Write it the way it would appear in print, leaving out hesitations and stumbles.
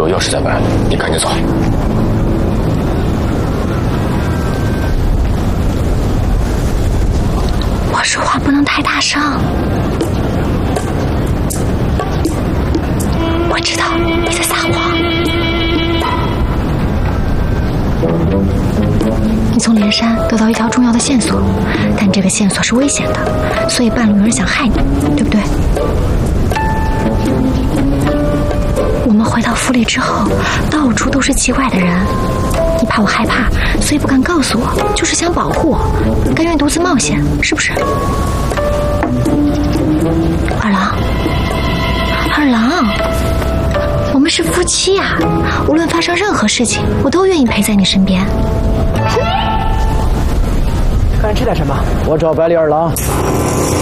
我钥匙在外，你赶紧走。 我说话不能太大声。我知道你在撒谎。你从连山得到一条重要的线索，但这个线索是危险的，所以半路有人想害你，对不对？我们回到府里之后，到处都是奇怪的人。你怕我害怕，所以不敢告诉我，就是想保护我，甘愿独自冒险，是不是？二郎，二郎，我们是夫妻啊！无论发生任何事情，我都愿意陪在你身边。 看吃点什么？我找百里二郎。